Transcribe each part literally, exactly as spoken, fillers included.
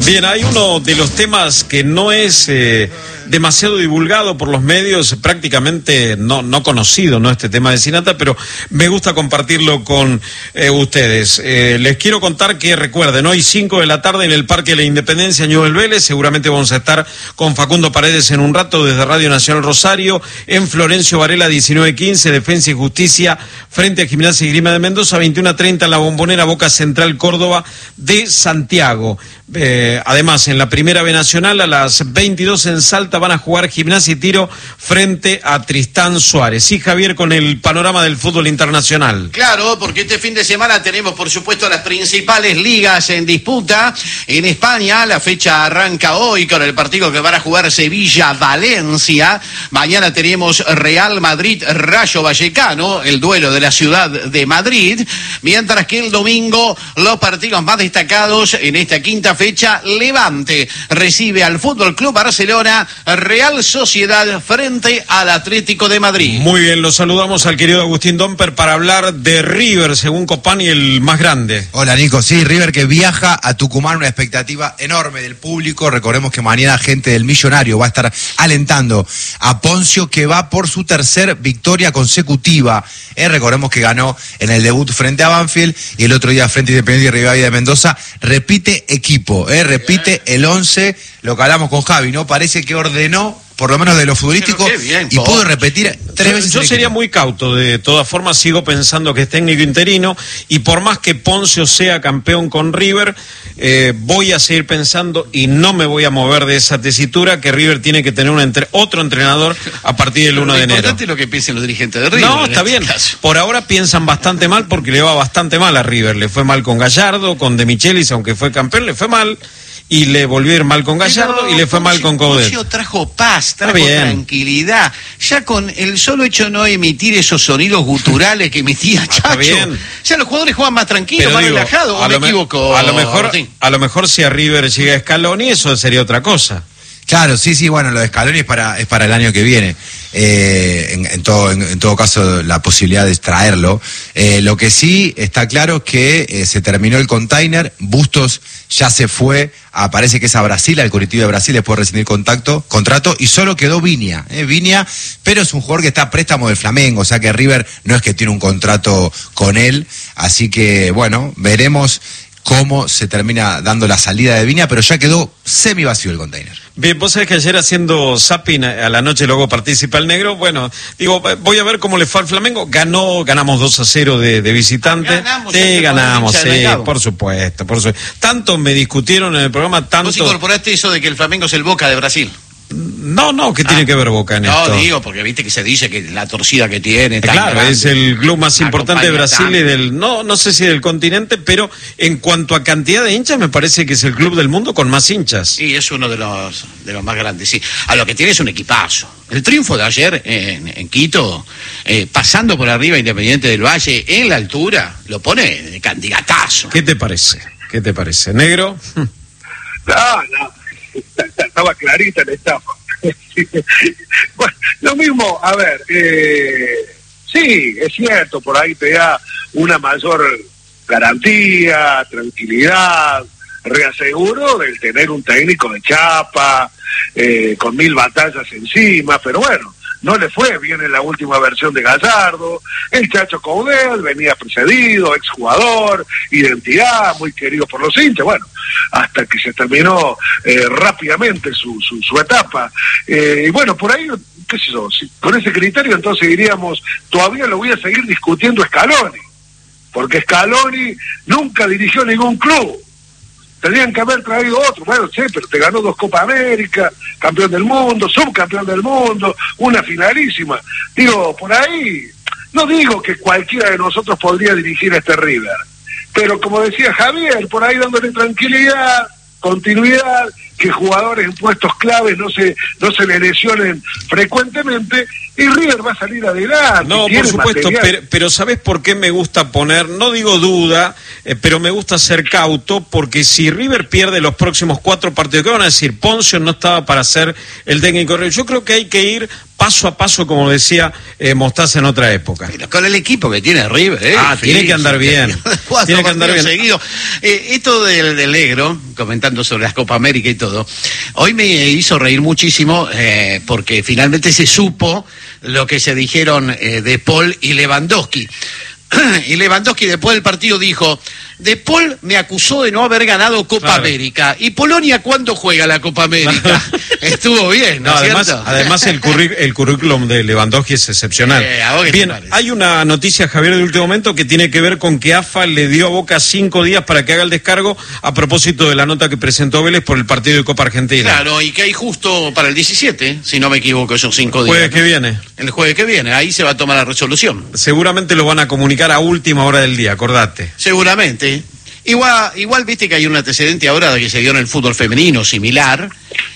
Bien, hay uno de los temas que no es eh, demasiado divulgado por los medios, prácticamente no, no conocido, ¿no? Este tema de Sinatra, pero me gusta compartirlo con eh, ustedes. Eh, les quiero contar que, recuerden, hoy cinco de la tarde en el Parque de la Independencia, Newell's Vélez, seguramente vamos a estar con Facundo Paredes en un rato desde Radio Nacional Rosario, en Florencio Varela diecinueve quince, Defensa y Justicia, frente a Gimnasia y Grima de Mendoza, veintiuno treinta en la Bombonera, Boca Central Córdoba de Santiago. Eh, además, en la Primera B Nacional, a las veintidós en Salta van a jugar Gimnasia y Tiro frente a Tristán Suárez. Sí, Javier, con el panorama del fútbol internacional. Claro, porque este fin de semana tenemos, por supuesto, las principales ligas en disputa. En España, la fecha arranca hoy con el partido que van a jugar Sevilla-Valencia. Mañana tenemos Real Madrid-Rayo Vallecano, el duelo de la ciudad de Madrid. Mientras que el domingo, los partidos más destacados en esta quinta fecha, Levante recibe al Fútbol Club Barcelona, Real Sociedad frente al Atlético de Madrid. Muy bien, lo saludamos al querido Agustín Domper para hablar de River, según Copani, el más grande. Hola, Nico. Sí, River que viaja a Tucumán, una expectativa enorme del público. Recordemos que mañana gente del Millonario va a estar alentando a Poncio, que va por su tercer victoria consecutiva. Eh, recordemos que ganó en el debut frente a Banfield y el otro día frente a Independiente y Rivadavia de Mendoza. Repite equipo. Eh, repite el once, lo que hablamos con Javi, ¿no? Parece que ordenó, por lo menos de lo futbolístico, bien, y pudo repetir tres yo, veces. Yo sería muy cauto, de todas formas sigo pensando que es técnico interino, y por más que Poncio sea campeón con River, eh, voy a seguir pensando, y no me voy a mover de esa tesitura, que River tiene que tener un entre, otro entrenador a partir del uno de enero. Lo importante es lo que piensen los dirigentes de River. No, está bien. Caso. Por ahora piensan bastante mal, porque le va bastante mal a River. Le fue mal con Gallardo, con De Michelis, aunque fue campeón, le fue mal. Y le volvió a ir mal con Gallardo, pero, y le fue mal con Coudet. Poncio trajo paz, trajo tranquilidad. Ya con el solo hecho de no emitir esos sonidos guturales que emitía Chacho, bien. Ya los jugadores juegan más tranquilos, pero más digo, relajados, ¿o me equivoco? A lo mejor, sí. a lo mejor si a River llega a Scaloni, eso sería otra cosa. Claro, sí, sí, bueno, lo de Scaloni es para, es para el año que viene. Eh, en, en, todo, en, en todo caso, la posibilidad de extraerlo. Eh, lo que sí está claro es que eh, se terminó el container, Bustos ya se fue, a, parece que es a Brasil, al Curitiba de Brasil, después de rescindir contacto, contrato, y solo quedó Viña, eh, Viña, pero es un jugador que está a préstamo del Flamengo, o sea que River no es que tiene un contrato con él, así que, bueno, veremos cómo se termina dando la salida de Viña, pero ya quedó semi vacío el container. Bien, vos sabés que ayer haciendo zapping a la noche, luego participa el negro, bueno, digo, voy a ver cómo le fue al Flamengo, ganó, ganamos dos a cero de, de visitante. Ganamos, sí, ganamos, sí, por supuesto, por supuesto. Tanto me discutieron en el programa, tanto... Vos incorporaste eso de que el Flamengo es el Boca de Brasil. No, no, ¿qué ah, tiene que ver Boca en no, esto? No, digo, porque viste que se dice que la torcida que tiene... Claro, grande, es el club más importante de Brasil tanto. y del... No, no sé si del continente, pero en cuanto a cantidad de hinchas, me parece que es el club del mundo con más hinchas. Sí, es uno de los de los más grandes, sí. A lo que tiene es un equipazo. El triunfo de ayer en, en Quito, eh, pasando por arriba Independiente del Valle, en la altura, lo pone de candidatazo. ¿Qué te parece? ¿Qué te parece? ¿Negro? No, no. Estaba clarita la etapa. Bueno, lo mismo, a ver, eh, sí, es cierto, por ahí te da una mayor garantía, tranquilidad, reaseguro del tener un técnico de chapa, eh, con mil batallas encima, pero bueno, no le fue bien en la última versión de Gallardo. El Chacho Coudet venía precedido, exjugador, identidad, muy querido por los hinchas, bueno, hasta que se terminó eh, rápidamente su, su, su etapa. Eh, y bueno, por ahí, qué sé yo, si, con ese criterio entonces diríamos, todavía lo voy a seguir discutiendo Scaloni, porque Scaloni nunca dirigió ningún club. Tendrían que haber traído otro, bueno, sí, pero te ganó dos Copa América, campeón del mundo, subcampeón del mundo, una finalísima. Digo, por ahí, no digo que cualquiera de nosotros podría dirigir este River, pero como decía Javier, por ahí dándole tranquilidad, continuidad, que jugadores en puestos claves no se no se le lesionen frecuentemente, y River va a salir adelante. No, por supuesto, pero, pero ¿sabés por qué me gusta poner, no digo duda, eh, pero me gusta ser cauto? Porque si River pierde los próximos cuatro partidos, ¿qué van a decir? Poncio no estaba para ser el técnico. Yo creo que hay que ir paso a paso, como decía eh, Mostaza en otra época. Pero con el equipo que tiene River, ¿eh? Ah, tiene que andar bien. Tiene que andar bien. Seguido. Eh, esto del, del negro, comentando sobre las Copa América y todo, hoy me hizo reír muchísimo eh, porque finalmente se supo lo que se dijeron eh, De Paul y Lewandowski. Y Lewandowski después del partido dijo: De Paul me acusó de no haber ganado Copa claro. América. ¿Y Polonia cuándo juega la Copa América? Estuvo bien, ¿no, no es además, cierto? Además el, curríc el currículum de Lewandowski es excepcional. Eh, bien, hay una noticia, Javier, de último momento que tiene que ver con que A F A le dio a Boca cinco días para que haga el descargo a propósito de la nota que presentó Vélez por el partido de Copa Argentina. Claro, y que hay justo para el diecisiete, si no me equivoco, esos cinco días. El jueves ¿no? que viene. El jueves que viene, ahí se va a tomar la resolución. Seguramente lo van a comunicar a última hora del día, acordate. Seguramente. Igual, igual viste que hay un antecedente ahora de que se dio en el fútbol femenino similar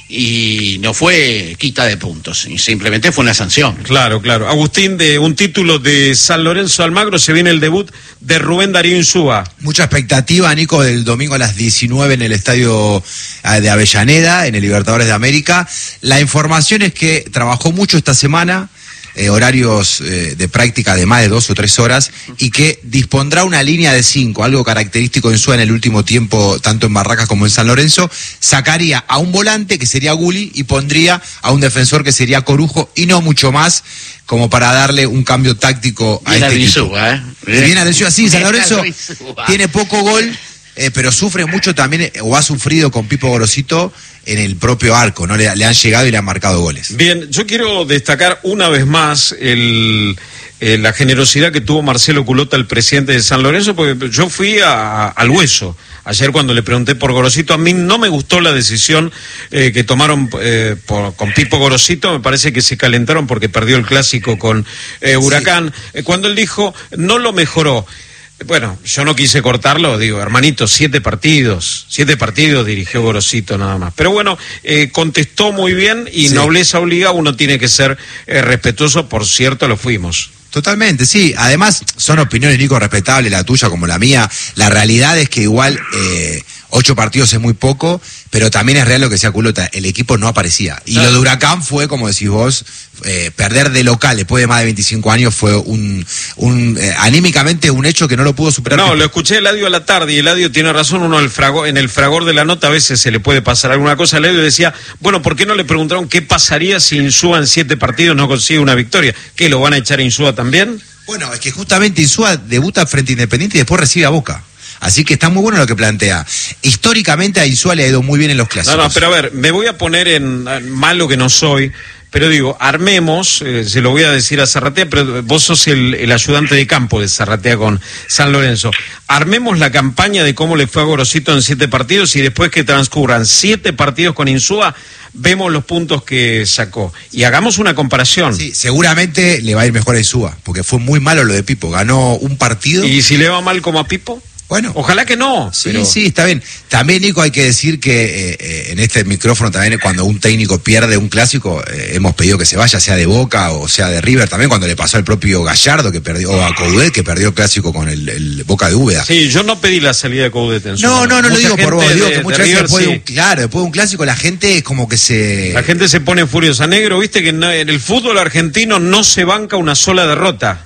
y no fue quita de puntos, y simplemente fue una sanción. Claro, claro. Agustín, de un título de San Lorenzo Almagro, se viene el debut de Rubén Darío Insúa. Mucha expectativa, Nico, del domingo a las diecinueve en el estadio de Avellaneda, en el Libertadores de América. La información es que trabajó mucho esta semana, Eh, horarios eh, de práctica de más de dos o tres horas, y que dispondrá una línea de cinco, algo característico en Insúa en el último tiempo, tanto en Barracas como en San Lorenzo. Sacaría a un volante, que sería Gulli, y pondría a un defensor, que sería Corujo, y no mucho más, como para darle un cambio táctico a Bien este equipo. Insúa, ¿eh? Bien Insúa, sí, San Lorenzo tiene poco gol, eh, pero sufre mucho también, o ha sufrido con Pipo Gorosito en el propio arco, ¿no? Le, le han llegado y le han marcado goles. Bien, yo quiero destacar una vez más el, eh, la generosidad que tuvo Marcelo Culota, el presidente de San Lorenzo, porque yo fui a, al hueso. Ayer cuando le pregunté por Gorosito, a mí no me gustó la decisión eh, que tomaron eh, por, con Pipo Gorosito. Me parece que se calentaron porque perdió el clásico con eh, Huracán. Sí. Eh, cuando él dijo, no lo mejoró. Bueno, yo no quise cortarlo, digo, hermanito, siete partidos, siete partidos dirigió Gorosito nada más. Pero bueno, eh, contestó muy bien y sí. Nobleza obliga, uno tiene que ser eh, respetuoso, por cierto, lo fuimos. Totalmente, sí. Además, son opiniones, Nico, respetables, la tuya como la mía. La realidad es que igual eh, ocho partidos es muy poco, pero también es real lo que decía Culota, el equipo no aparecía. Y claro. Lo de Huracán fue, como decís vos, eh, perder de local después de más de veinticinco años fue un, un eh, anímicamente un hecho que no lo pudo superar. No, lo escuché Eladio a la tarde y Eladio tiene razón, uno el fragor, en el fragor de la nota a veces se le puede pasar alguna cosa. Eladio decía, bueno, ¿por qué no le preguntaron qué pasaría si Insúa en siete partidos no consigue una victoria? ¿Qué, lo van a echar a Insúa también? Bueno, es que justamente Insúa debuta frente a Independiente y después recibe a Boca. Así que está muy bueno lo que plantea. Históricamente a Insúa le ha ido muy bien en los clásicos. No, no, pero a ver, me voy a poner en, en malo que no soy, pero digo, armemos, eh, se lo voy a decir a Zarratea, pero vos sos el, el ayudante de campo de Zarratea con San Lorenzo. Armemos la campaña de cómo le fue a Gorosito en siete partidos y después que transcurran siete partidos con Insúa, vemos los puntos que sacó. Y hagamos una comparación. Sí, seguramente le va a ir mejor a Insúa, porque fue muy malo lo de Pipo. Ganó un partido. ¿Y si le va mal como a Pipo? Bueno, ojalá que no. Sí, pero... sí, está bien. También, Nico, hay que decir que eh, en este micrófono también cuando un técnico pierde un clásico, eh, hemos pedido que se vaya, sea de Boca o sea de River, también cuando le pasó al propio Gallardo, que perdió, o a Coudet, que perdió el clásico con el, el Boca de Úbeda. Sí, yo no pedí la salida de Coudet en su No, no, no lo digo por vos, digo que muchas veces después sí. de un, claro, después de un clásico la gente es como que se... La gente se pone furiosa. Negro, viste que no, en el fútbol argentino no se banca una sola derrota.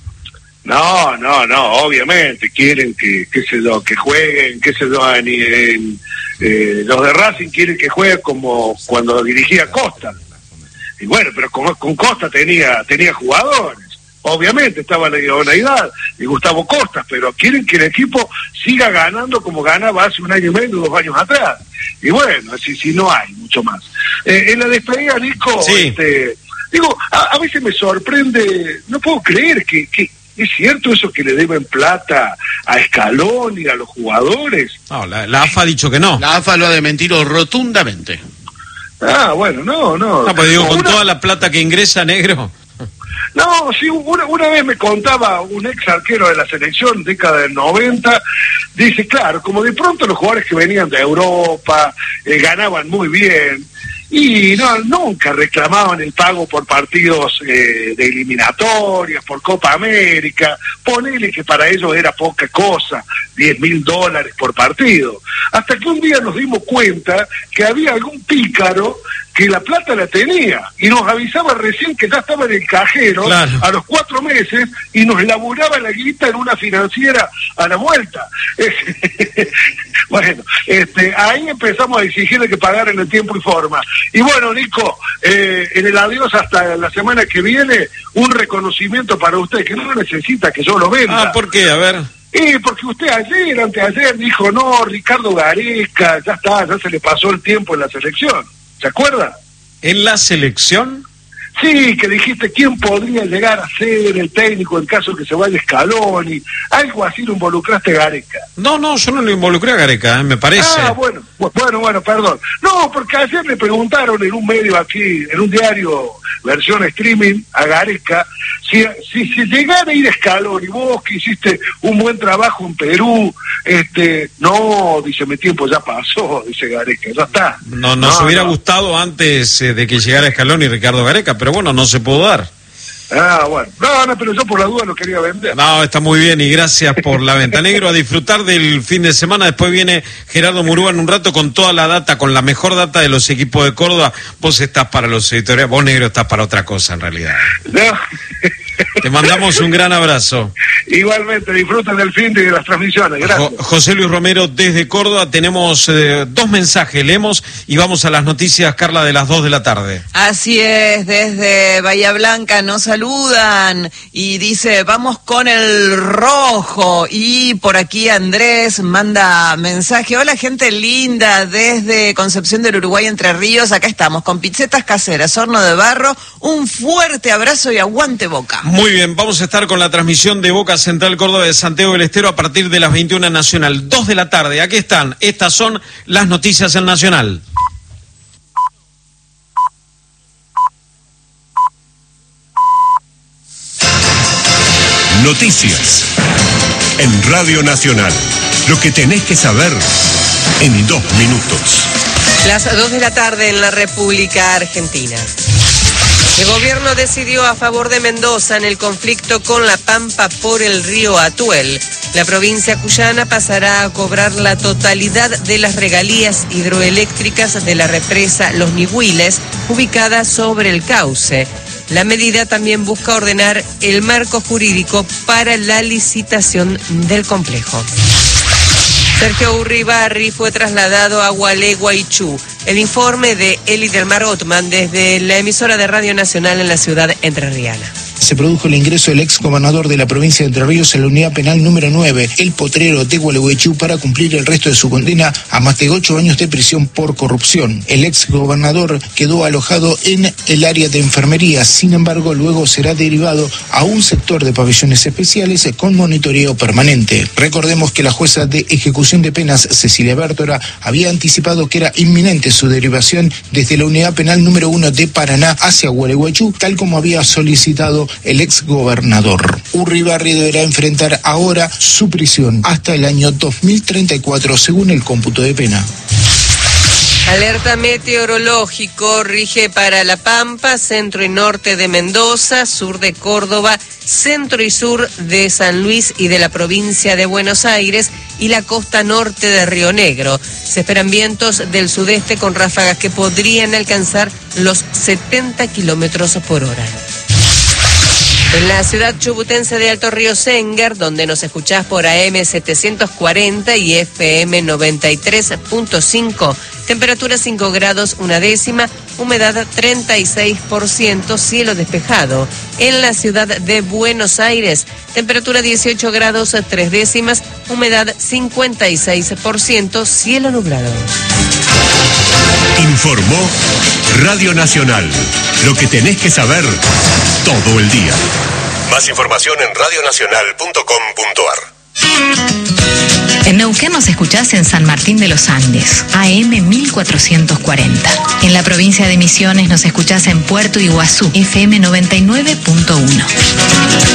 No, no, no, obviamente quieren que, qué sé yo, que jueguen, qué sé yo, en, en, eh, los de Racing quieren que jueguen como cuando dirigía Costa. Y bueno, pero con, con Costa tenía tenía jugadores, obviamente estaba la idoneidad y Gustavo Costa, pero quieren que el equipo siga ganando como ganaba hace un año y medio, dos años atrás. Y bueno, así si no hay mucho más. Eh, en la despedida, Nico, sí. este, digo, a, a veces me sorprende, no puedo creer que... que ¿es cierto eso que le deben plata a Scaloni y a los jugadores? No, la, la A F A ha dicho que no. La A F A lo ha desmentido rotundamente. Ah, bueno, no, no. No, pues digo, con una... toda la plata que ingresa, Negro. No, sí, una, una vez me contaba un ex arquero de la selección, década del noventa, dice, claro, como de pronto los jugadores que venían de Europa eh, ganaban muy bien, y no, nunca reclamaban el pago por partidos eh, de eliminatorias, por Copa América. Ponele que para ellos era poca cosa, diez mil dólares por partido. Hasta que un día nos dimos cuenta que había algún pícaro que la plata la tenía y nos avisaba recién que ya estaba en el cajero, claro, a los cuatro meses, y nos laburaba la guita en una financiera a la vuelta. Bueno, este, ahí empezamos a exigirle que pagaran en tiempo y forma. Y bueno, Nico, eh, en el adiós hasta la semana que viene, un reconocimiento para usted, que no necesita que yo lo venda. Ah, ¿por qué? A ver. Eh, porque usted ayer, anteayer, dijo, no, Ricardo Gareca, ya está, ya se le pasó el tiempo en la selección. ¿Se acuerda? ¿En la selección? Sí, que dijiste quién podría llegar a ser el técnico en caso de que se vaya Scaloni, algo así lo involucraste a Gareca. No, no, yo no lo involucré a Gareca, ¿eh? Me parece. Ah, bueno, bueno, bueno, perdón. No, porque ayer le preguntaron en un medio aquí, en un diario, versión streaming, a Gareca, si, si, si llegara a ir Scaloni, vos que hiciste un buen trabajo en Perú, este, no, dice, mi tiempo ya pasó, dice Gareca, ya está. No, nos no, hubiera no. gustado antes eh, de que llegara Scaloni y Ricardo Gareca, pero bueno, no se pudo dar. Ah, bueno. No, no, pero yo por la duda lo quería vender. No, está muy bien y gracias por la venta. Negro, a disfrutar del fin de semana. Después viene Gerardo Murúa en un rato con toda la data, con la mejor data de los equipos de Córdoba. Vos estás para los editoriales, vos, Negro, estás para otra cosa en realidad. No. Te mandamos un gran abrazo. Igualmente, disfruten del fin de las transmisiones. Gracias. Jo- José Luis Romero desde Córdoba. Tenemos eh, dos mensajes, leemos y vamos a las noticias, Carla, de las dos de la tarde. Así es, desde Bahía Blanca nos saludan y dice, vamos con el rojo. Y por aquí Andrés manda mensaje, hola gente linda, desde Concepción del Uruguay, Entre Ríos, acá estamos con pizzetas caseras, horno de barro, un fuerte abrazo y aguante Boca. Muy bien, vamos a estar con la transmisión de Boca Central Córdoba de Santiago del Estero a partir de las veintiuna Nacional, dos de la tarde. Aquí están, estas son las noticias en Nacional. Noticias en Radio Nacional. Lo que tenés que saber en dos minutos. Las dos de la tarde en la República Argentina. El gobierno decidió a favor de Mendoza en el conflicto con La Pampa por el río Atuel. La provincia cuyana pasará a cobrar la totalidad de las regalías hidroeléctricas de la represa Los Nihuiles, ubicada sobre el cauce. La medida también busca ordenar el marco jurídico para la licitación del complejo. Sergio Urribarri fue trasladado a Gualeguaychú. El informe de Eli del Mar Otman desde la emisora de Radio Nacional en la ciudad entrerriana. Se produjo el ingreso del ex gobernador de la provincia de Entre Ríos en la unidad penal número nueve, El Potrero de Gualeguaychú, para cumplir el resto de su condena a más de ocho años de prisión por corrupción. El ex gobernador quedó alojado en el área de enfermería, sin embargo, luego será derivado a un sector de pabellones especiales con monitoreo permanente. Recordemos que la jueza de ejecución de penas, Cecilia Bértora, había anticipado que era inminente su derivación desde la unidad penal número uno de Paraná hacia Gualeguaychú, tal como había solicitado el ex gobernador. Urribarri deberá enfrentar ahora su prisión hasta el año dos mil treinta y cuatro, según el cómputo de pena. Alerta meteorológico rige para La Pampa, centro y norte de Mendoza, sur de Córdoba, centro y sur de San Luis y de la provincia de Buenos Aires y la costa norte de Río Negro. Se esperan vientos del sudeste con ráfagas que podrían alcanzar los setenta kilómetros por hora. En la ciudad chubutense de Alto Río Sénger, donde nos escuchás por A M setecientos cuarenta y F M noventa y tres punto cinco, temperatura cinco grados una décima, humedad treinta y seis por ciento, cielo despejado. En la ciudad de Buenos Aires, temperatura dieciocho grados tres décimas, humedad cincuenta y seis por ciento, cielo nublado. Informó Radio Nacional. Lo que tenés que saber todo el día. Más información en radio nacional punto com punto a r. En Neuquén nos escuchás en San Martín de los Andes, A M mil cuatrocientos cuarenta. En la provincia de Misiones nos escuchás en Puerto Iguazú, F M noventa y nueve punto uno.